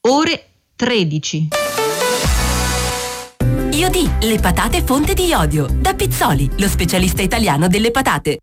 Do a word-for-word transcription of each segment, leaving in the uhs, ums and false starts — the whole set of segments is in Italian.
ore tredici. Iodi, le patate fonte di iodio. Da Pizzoli, lo specialista italiano delle patate.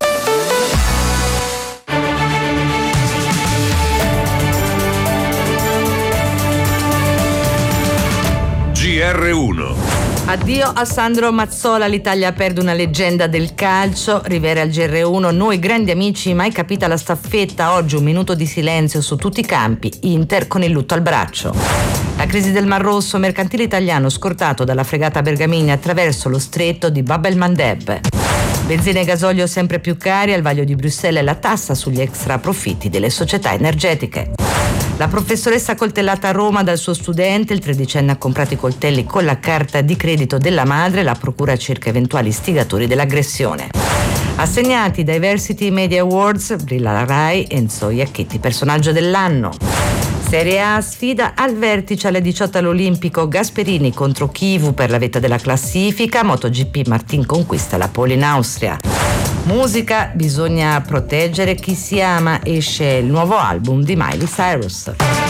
G R uno. Addio a Sandro Mazzola, l'Italia perde una leggenda del calcio. Rivera al G R uno, noi grandi amici, mai capita la staffetta, oggi un minuto di silenzio su tutti i campi, Inter con il lutto al braccio. La crisi del Mar Rosso, mercantile italiano scortato dalla fregata Bergamini attraverso lo stretto di Bab el Mandeb. Benzina e gasolio sempre più cari, al vaglio di Bruxelles la tassa sugli extra profitti delle società energetiche. La professoressa coltellata a Roma dal suo studente, il tredicenne ha comprato i coltelli con la carta di credito della madre, la procura cerca eventuali istigatori dell'aggressione. Assegnati dai Diversity Media Awards, brilla la Rai, Enzo Iacchetti personaggio dell'anno. Serie A, sfida al vertice alle diciotto all'Olimpico, Gasperini contro Chivu per la vetta della classifica, MotoGP Martin conquista la pole in Austria. Musica, bisogna proteggere chi si ama, esce il nuovo album di Miley Cyrus.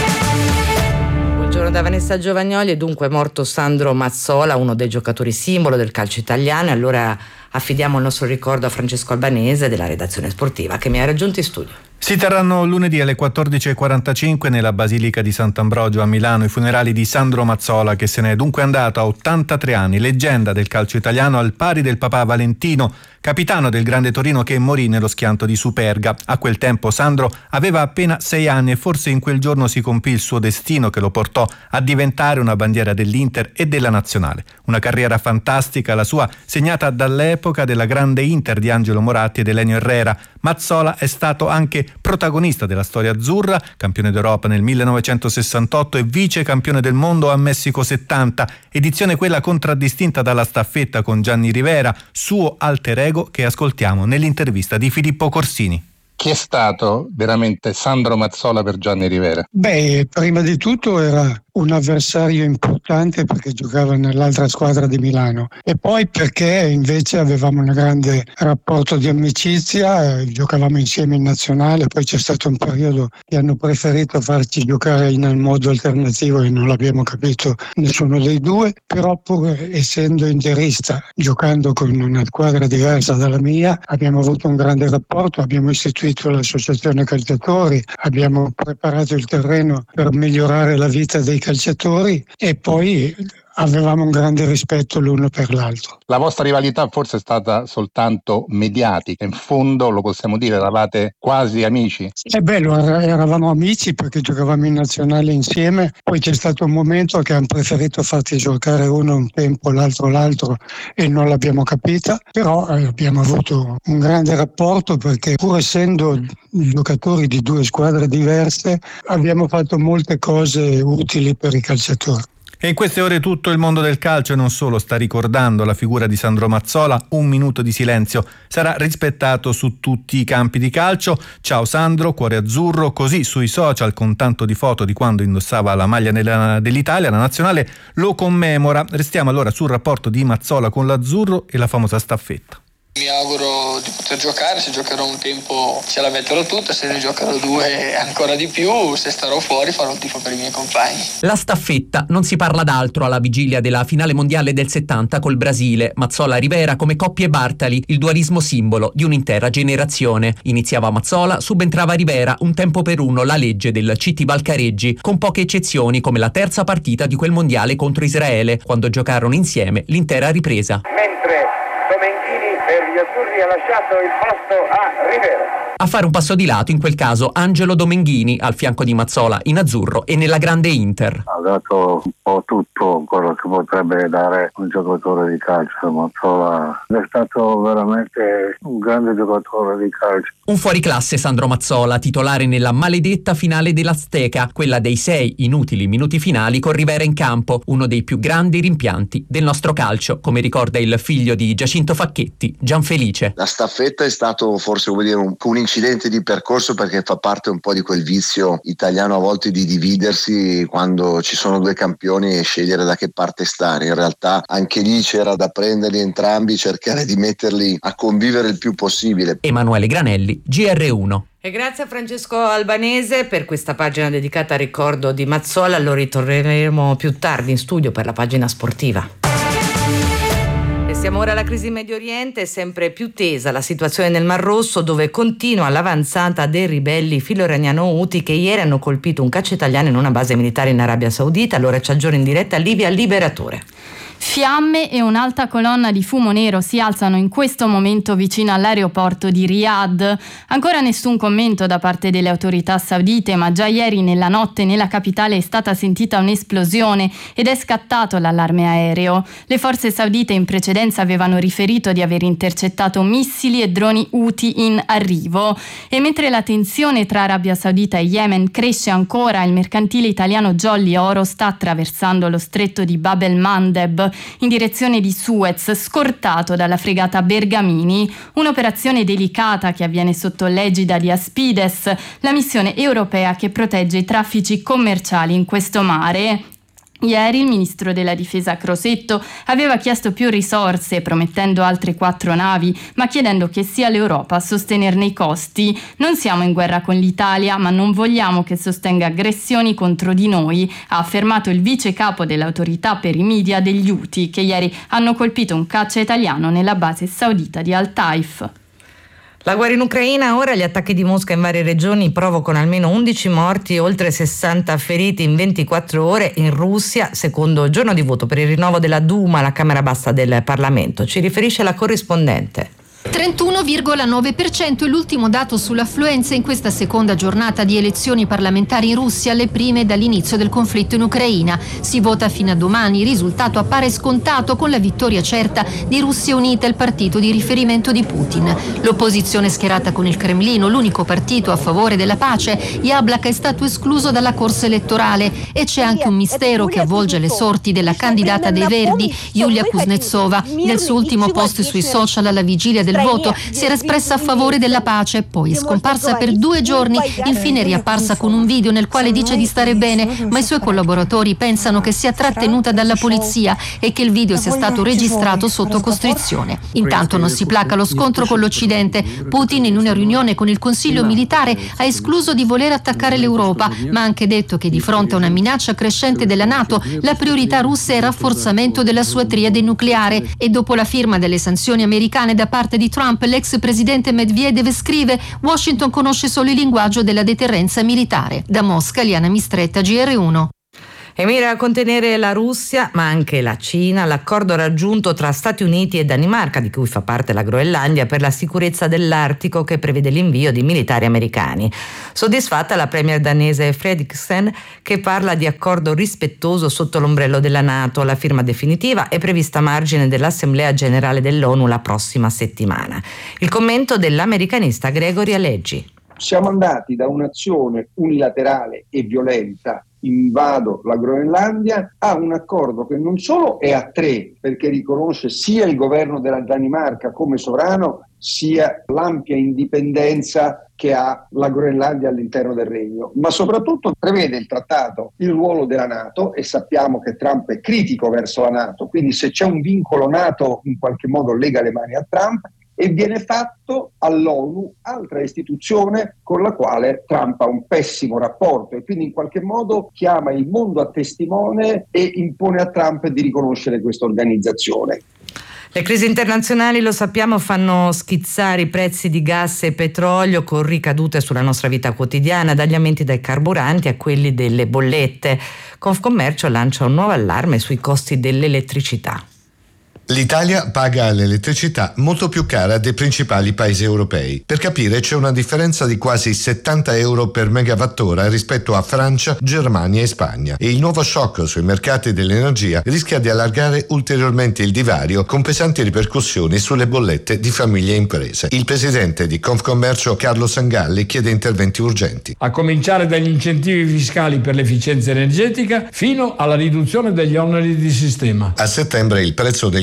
Buongiorno da Vanessa Giovagnoli. È dunque morto Sandro Mazzola, uno dei giocatori simbolo del calcio italiano, e allora affidiamo il nostro ricordo a Francesco Albanese della redazione sportiva che mi ha raggiunto in studio. Si terranno lunedì alle quattordici e quarantacinque nella Basilica di Sant'Ambrogio a Milano i funerali di Sandro Mazzola, che se n'è dunque andato a ottantatré anni, leggenda del calcio italiano al pari del papà Valentino, capitano del Grande Torino che morì nello schianto di Superga. A quel tempo Sandro aveva appena sei anni e forse in quel giorno si compì il suo destino che lo portò a diventare una bandiera dell'Inter e della Nazionale. Una carriera fantastica, la sua, segnata dall'epoca della grande Inter di Angelo Moratti ed Elenio Herrera. Mazzola è stato anche protagonista della storia azzurra, campione d'Europa nel millenovecentosessantotto e vice campione del mondo a Messico settanta, edizione quella contraddistinta dalla staffetta con Gianni Rivera, suo alter ego, che ascoltiamo nell'intervista di Filippo Corsini. Chi è stato veramente Sandro Mazzola per Gianni Rivera? Beh, prima di tutto era un avversario importante perché giocava nell'altra squadra di Milano, e poi perché invece avevamo un grande rapporto di amicizia, eh, giocavamo insieme in nazionale, poi c'è stato un periodo che hanno preferito farci giocare in un modo alternativo e non l'abbiamo capito nessuno dei due, però pur essendo interista, giocando con una squadra diversa dalla mia, abbiamo avuto un grande rapporto, abbiamo istituito l'associazione calciatori, abbiamo preparato il terreno per migliorare la vita dei calciatori e poi avevamo un grande rispetto l'uno per l'altro. La vostra rivalità forse è stata soltanto mediatica, in fondo lo possiamo dire, eravate quasi amici? È bello, eravamo amici perché giocavamo in nazionale insieme, poi c'è stato un momento che hanno preferito farci giocare uno un tempo, l'altro l'altro e non l'abbiamo capita, però abbiamo avuto un grande rapporto perché pur essendo giocatori di due squadre diverse abbiamo fatto molte cose utili per i calciatori. E in queste ore tutto il mondo del calcio e non solo sta ricordando la figura di Sandro Mazzola. Un minuto di silenzio sarà rispettato su tutti i campi di calcio. Ciao Sandro, cuore azzurro, così sui social con tanto di foto di quando indossava la maglia dell'Italia, la nazionale lo commemora. Restiamo allora sul rapporto di Mazzola con l'azzurro e la famosa staffetta. Mi auguro di poter giocare, se giocherò un tempo ce la metterò tutta, se ne giocherò due ancora di più, se starò fuori farò il tifo per i miei compagni. La staffetta, non si parla d'altro alla vigilia della finale mondiale del settanta col Brasile. Mazzola Rivera come coppie Bartali, il dualismo simbolo di un'intera generazione. Iniziava Mazzola, subentrava Rivera, un tempo per uno, la legge del C T Valcareggi, con poche eccezioni come la terza partita di quel mondiale contro Israele, quando giocarono insieme l'intera ripresa. Mentre Domenghini per gli azzurri ha lasciato il posto a Rivera. A fare un passo di lato in quel caso Angelo Domenghini al fianco di Mazzola in azzurro e nella grande Inter. Ha dato un po' tutto quello che potrebbe dare un giocatore di calcio. Mazzola è stato veramente un grande giocatore di calcio. Un fuoriclasse Sandro Mazzola, titolare nella maledetta finale dell'Azteca, quella dei sei inutili minuti finali con Rivera in campo, uno dei più grandi rimpianti del nostro calcio, come ricorda il figlio di Giacinto Facchetti, Gianfelice. La staffetta è stato forse, come dire, un, un incidente di percorso, perché fa parte un po' di quel vizio italiano a volte di dividersi quando ci sono due campioni e scegliere da che parte stare. In realtà anche lì c'era da prenderli entrambi, cercare di metterli a convivere il più possibile. Emanuele Granelli, G R uno. E grazie a Francesco Albanese per questa pagina dedicata al ricordo di Mazzola. Lo ritorneremo più tardi in studio per la pagina sportiva. E siamo ora alla crisi in Medio Oriente, sempre più tesa la situazione nel Mar Rosso, dove continua l'avanzata dei ribelli filo-iraniano Houthi che ieri hanno colpito un caccia italiano in una base militare in Arabia Saudita. Allora ci aggiorna in diretta Livia Liberatore. Fiamme e un'alta colonna di fumo nero si alzano in questo momento vicino all'aeroporto di Riyadh. Ancora nessun commento da parte delle autorità saudite, ma già ieri nella notte nella capitale è stata sentita un'esplosione ed è scattato l'allarme aereo. Le forze saudite in precedenza avevano riferito di aver intercettato missili e droni Houthi in arrivo. E mentre la tensione tra Arabia Saudita e Yemen cresce ancora, il mercantile italiano Jolly Oro sta attraversando lo stretto di Bab el-Mandeb in direzione di Suez, scortato dalla fregata Bergamini, un'operazione delicata che avviene sotto l'egida di Aspides, la missione europea che protegge i traffici commerciali in questo mare. Ieri il ministro della difesa Crosetto aveva chiesto più risorse, promettendo altre quattro navi, ma chiedendo che sia l'Europa a sostenerne i costi. Non siamo in guerra con l'Italia, ma non vogliamo che sostenga aggressioni contro di noi, ha affermato il vice capo dell'autorità per i media degli Houthi, che ieri hanno colpito un caccia italiano nella base saudita di Al-Taif. La guerra in Ucraina, ora gli attacchi di Mosca in varie regioni provocano almeno undici morti e oltre sessanta feriti in ventiquattro ore in Russia, secondo giorno di voto per il rinnovo della Duma, la Camera Bassa del Parlamento. Ci riferisce la corrispondente. trentuno virgola nove per cento è l'ultimo dato sull'affluenza in questa seconda giornata di elezioni parlamentari in Russia, le prime dall'inizio del conflitto in Ucraina. Si vota fino a domani, il risultato appare scontato con la vittoria certa di Russia Unita, il partito di riferimento di Putin. L'opposizione schierata con il Cremlino, l'unico partito a favore della pace, Yablaka, è stato escluso dalla corsa elettorale e c'è anche un mistero che avvolge le sorti della candidata dei Verdi, Yulia Kuznetsova. Nel suo ultimo post sui social alla vigilia del voto si era espressa a favore della pace, poi è scomparsa per due giorni, infine è riapparsa con un video nel quale dice di stare bene, ma i suoi collaboratori pensano che sia trattenuta dalla polizia e che il video sia stato registrato sotto costrizione. Intanto non si placa lo scontro con l'Occidente. Putin, in una riunione con il Consiglio militare, ha escluso di voler attaccare l'Europa, ma ha anche detto che di fronte a una minaccia crescente della NATO, la priorità russa è il rafforzamento della sua triade nucleare. E dopo la firma delle sanzioni americane da parte di di Trump, l'ex presidente Medvedev scrive: Washington conosce solo il linguaggio della deterrenza militare. Da Mosca, Liana Mistretta, G R uno. E mira a contenere la Russia, ma anche la Cina, l'accordo raggiunto tra Stati Uniti e Danimarca, di cui fa parte la Groenlandia, per la sicurezza dell'Artico, che prevede l'invio di militari americani. Soddisfatta la premier danese Frederiksen, che parla di accordo rispettoso sotto l'ombrello della NATO. La firma definitiva è prevista a margine dell'Assemblea Generale dell'ONU la prossima settimana. Il commento dell'americanista Gregory Aleggi. Siamo andati da un'azione unilaterale e violenta, invado la Groenlandia, a un accordo che non solo è a tre, perché riconosce sia il governo della Danimarca come sovrano, sia l'ampia indipendenza che ha la Groenlandia all'interno del regno, ma soprattutto prevede il trattato il ruolo della NATO, e sappiamo che Trump è critico verso la NATO, quindi se c'è un vincolo NATO in qualche modo lega le mani a Trump, e viene fatto all'ONU, altra istituzione con la quale Trump ha un pessimo rapporto, e quindi in qualche modo chiama il mondo a testimone e impone a Trump di riconoscere questa organizzazione. Le crisi internazionali, lo sappiamo, fanno schizzare i prezzi di gas e petrolio, con ricadute sulla nostra vita quotidiana, dagli aumenti dei carburanti a quelli delle bollette. Confcommercio lancia un nuovo allarme sui costi dell'elettricità. L'Italia paga l'elettricità molto più cara dei principali paesi europei. Per capire, c'è una differenza di quasi settanta euro per megawattora rispetto a Francia, Germania e Spagna, e il nuovo shock sui mercati dell'energia rischia di allargare ulteriormente il divario, con pesanti ripercussioni sulle bollette di famiglie e imprese. Il presidente di Confcommercio, Carlo Sangalli, chiede interventi urgenti. A cominciare dagli incentivi fiscali per l'efficienza energetica fino alla riduzione degli oneri di sistema. A settembre il prezzo del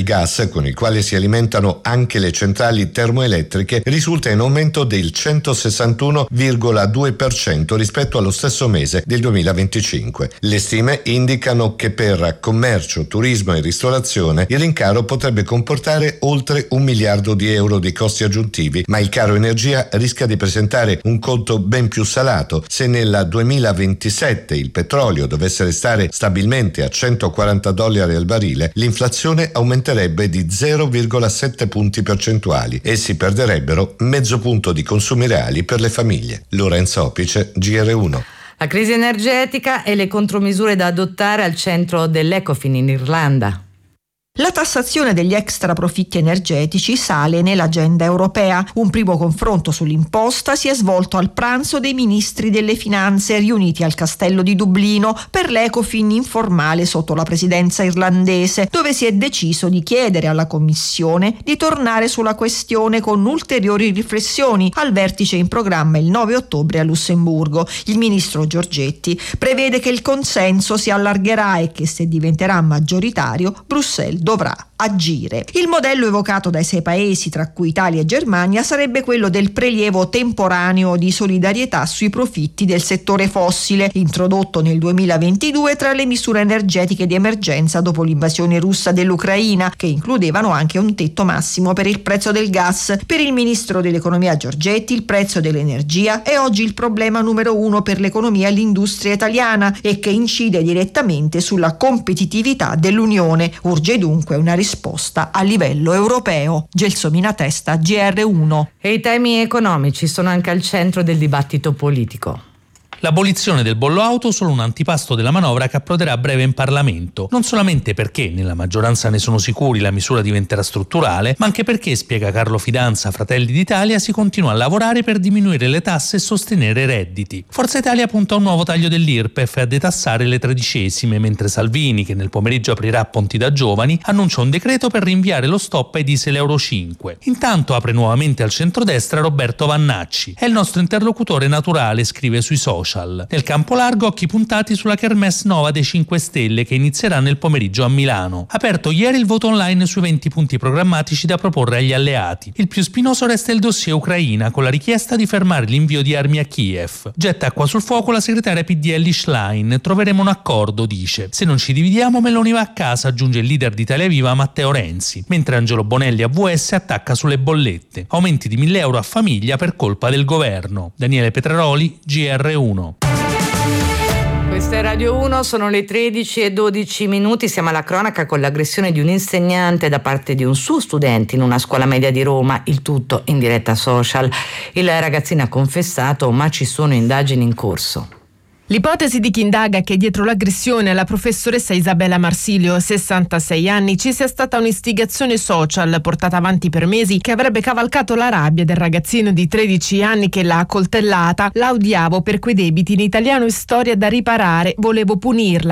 gas, con il quale si alimentano anche le centrali termoelettriche, risulta in aumento del centosessantuno virgola due per cento rispetto allo stesso mese del duemilaventicinque. Le stime indicano che per commercio, turismo e ristorazione il rincaro potrebbe comportare oltre un miliardo di euro di costi aggiuntivi, ma il caro energia rischia di presentare un conto ben più salato se nel duemilaventisette il petrolio dovesse restare stabilmente a centoquaranta dollari al barile. L'inflazione aumenterebbe di zero virgola sette punti percentuali e si perderebbero mezzo punto di consumi reali per le famiglie. Lorenzo Opice, G R uno. La crisi energetica e le contromisure da adottare al centro dell'Ecofin in Irlanda. La tassazione degli extra profitti energetici sale nell'agenda europea. Un primo confronto sull'imposta si è svolto al pranzo dei ministri delle finanze riuniti al castello di Dublino per l'Ecofin informale sotto la presidenza irlandese, dove si è deciso di chiedere alla Commissione di tornare sulla questione con ulteriori riflessioni al vertice in programma il nove ottobre a Lussemburgo. Il ministro Giorgetti prevede che il consenso si allargherà e che, se diventerà maggioritario, Bruxelles dovrà agire. Il modello evocato dai sei paesi, tra cui Italia e Germania, sarebbe quello del prelievo temporaneo di solidarietà sui profitti del settore fossile, introdotto nel duemilaventidue tra le misure energetiche di emergenza dopo l'invasione russa dell'Ucraina, che includevano anche un tetto massimo per il prezzo del gas. Per il ministro dell'economia Giorgetti il prezzo dell'energia è oggi il problema numero uno per l'economia e l'industria italiana e che incide direttamente sulla competitività dell'Unione. Urge dunque una risposta risposta a livello europeo. Gelsomina Testa, G R uno. E i temi economici sono anche al centro del dibattito politico. L'abolizione del bollo auto solo un antipasto della manovra che approderà a breve in Parlamento, non solamente perché nella maggioranza ne sono sicuri la misura diventerà strutturale, ma anche perché, spiega Carlo Fidanza, Fratelli d'Italia, si continua a lavorare per diminuire le tasse e sostenere i redditi. Forza Italia punta a un nuovo taglio dell'I R P E F e a detassare le tredicesime, mentre Salvini, che nel pomeriggio aprirà Ponti da Giovani, annuncia un decreto per rinviare lo stop ai diesel Euro cinque. Intanto apre nuovamente al centrodestra Roberto Vannacci. È il nostro interlocutore naturale, scrive sui social. Nel campo largo occhi puntati sulla Kermesse Nova dei cinque Stelle che inizierà nel pomeriggio a Milano. Aperto ieri il voto online sui venti punti programmatici da proporre agli alleati. Il più spinoso resta il dossier Ucraina con la richiesta di fermare l'invio di armi a Kiev. Getta acqua sul fuoco la segretaria P D L Schlein. Troveremo un accordo, dice. Se non ci dividiamo Meloni va a casa, aggiunge il leader di Italia Viva Matteo Renzi. Mentre Angelo Bonelli a V S attacca sulle bollette. Aumenti di mille euro a famiglia per colpa del governo. Daniele Petraroli, G R uno. Questa è Radio uno, sono le tredici e dodici minuti, siamo alla cronaca con l'aggressione di un insegnante da parte di un suo studente in una scuola media di Roma, il tutto in diretta social. Il ragazzino ha confessato, ma ci sono indagini in corso. L'ipotesi di chi indaga che dietro l'aggressione alla professoressa Isabella Marsilio, sessantasei anni, ci sia stata un'istigazione social portata avanti per mesi che avrebbe cavalcato la rabbia del ragazzino di tredici anni che l'ha accoltellata. La odiavo per quei debiti in italiano e storia da riparare, volevo punirla.